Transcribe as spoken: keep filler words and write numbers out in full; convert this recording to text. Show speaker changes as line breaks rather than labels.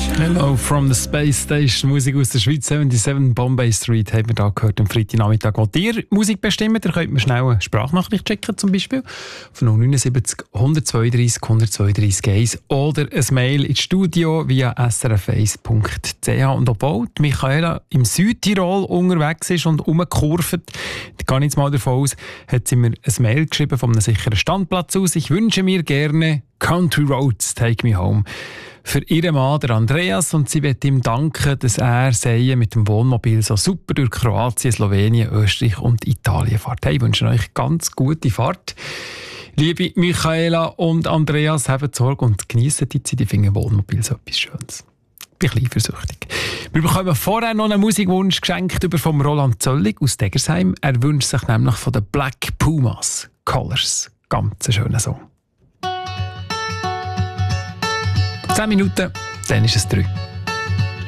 Hello from the Space Station, Musik aus der Schweiz, siebenundsiebzig Bombay Street, haben wir da gehört am Freitagnachmittag. Wollt ihr Musik bestimmen, dann könnt ihr schnell eine Sprachnachricht checken, zum Beispiel von null neun sieben null eins zwei drei eins zwei drei eins oder ein Mail ins Studio via s r f eins punkt c h. Und obwohl die Michaela im Südtirol unterwegs ist und rumkurvt, da gehe ich jetzt mal davon aus, hat sie mir ein Mail geschrieben von einem sicheren Standplatz aus. Ich wünsche mir gerne Country Roads, Take Me Home für ihren Mann, der Andreas, und sie wird ihm danken, dass er Seien mit dem Wohnmobil so super durch Kroatien, Slowenien, Österreich und Italien fährt. Hey, ich wünsche euch ganz gute Fahrt. Liebe Michaela und Andreas, habt Sorge und geniessen die Zeit. Ich finde Wohnmobil so etwas Schönes. Ich bin ein bisschen versüchtig. Wir bekommen vorher noch einen Musikwunsch geschenkt über vom Roland Zöllig aus Degersheim. Er wünscht sich nämlich von den Black Pumas Colors. Ganz ein schöner Song. zehn Minuten, dann ist es drei.